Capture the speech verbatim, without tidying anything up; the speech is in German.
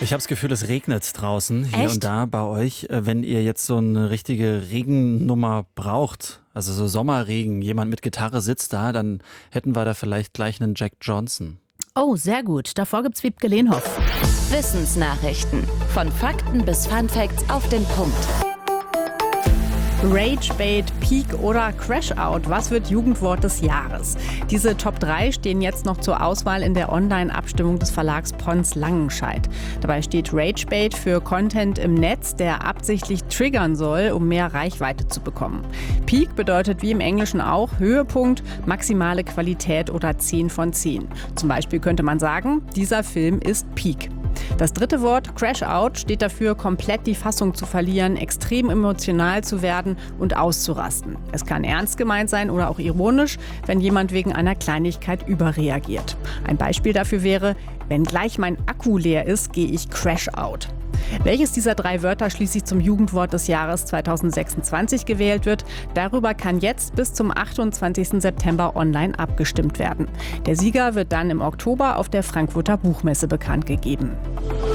Ich habe das Gefühl, es regnet draußen hier Echt? und da bei euch. Äh, Wenn ihr jetzt so eine richtige Regennummer braucht, also so Sommerregen, jemand mit Gitarre sitzt da, dann hätten wir da vielleicht gleich einen Jack Johnson. Oh, sehr gut. Davor gibt's Wiebke Lehnhoff. Wissensnachrichten. Von Fakten bis Funfacts auf den Punkt. Ragebait, Peak oder Crashout. Was wird Jugendwort des Jahres? Diese Top drei stehen jetzt noch zur Auswahl in der Online-Abstimmung des Verlags Pons Langenscheidt. Dabei steht Ragebait für Content im Netz, der absichtlich triggern soll, um mehr Reichweite zu bekommen. Peak bedeutet wie im Englischen auch Höhepunkt, maximale Qualität oder zehn von zehn. Zum Beispiel könnte man sagen, dieser Film ist Peak. Das dritte Wort, Crashout, steht dafür, komplett die Fassung zu verlieren, extrem emotional zu werden und auszurasten. Es kann ernst gemeint sein oder auch ironisch, wenn jemand wegen einer Kleinigkeit überreagiert. Ein Beispiel dafür wäre, wenn gleich mein Akku leer ist, gehe ich Crashout. Welches dieser drei Wörter schließlich zum Jugendwort des Jahres zweitausendsechsundzwanzig gewählt wird, darüber kann jetzt bis zum achtundzwanzigsten September online abgestimmt werden. Der Sieger wird dann im Oktober auf der Frankfurter Buchmesse bekannt gegeben.